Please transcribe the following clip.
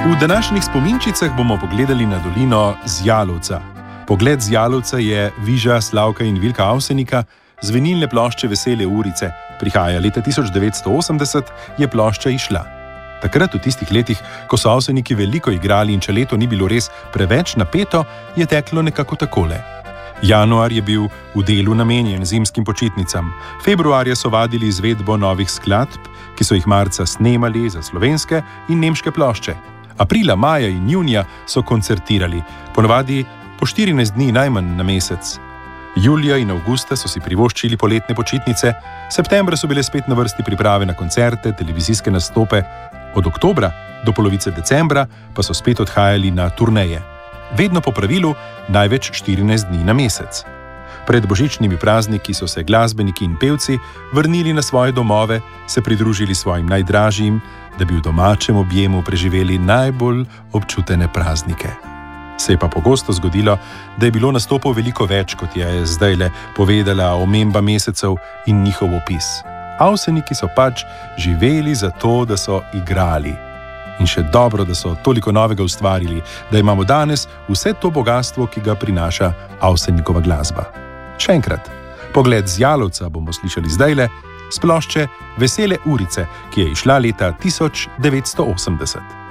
V današnjih spominčicah bomo pogledali na dolino Zjalovca. Pogled Zjalovca je viža Slavka in Vilka Avsenika z vinilne plošče Vesele urice. Prihaja leta 1980, je plošča izšla. Takrat, v tistih letih, ko so Avseniki veliko igrali in če leto ni bilo res preveč napeto, je teklo nekako takole. Januar je bil v delu namenjen zimskim počitnicam. Februarja so vadili izvedbo novih skladb, ki so jih marca snemali za slovenske in nemške plošče. Aprila, maja in junija so koncertirali, ponavadi po 14 dni najmanj na mesec. Julija in avgusta so si privoščili poletne počitnice, septembra so bile spet na vrsti priprave na koncerte, televizijske nastope, od oktobra do polovice decembra pa so spet odhajali na turneje. Vedno po pravilu največ 14 dni na mesec. Pred božičnimi prazniki so se glasbeniki in pevci vrnili na svoje domove, se pridružili svojim najdražjim, da bi v domačem objemu preživeli najbolj občutene praznike. Se je pa pogosto zgodilo, da je bilo nastopov veliko več, kot je zdajle povedala omemba mesecev in njihov opis. Avseniki so pač živeli za to, da so igrali. In še dobro, da so toliko novega ustvarili, da imamo danes vse to bogastvo, ki ga prinaša Avsenikova glasba. Še enkrat, pogled Zjalovca bomo slišali zdajle s plošče Vesele urice, ki je izšla leta 1980.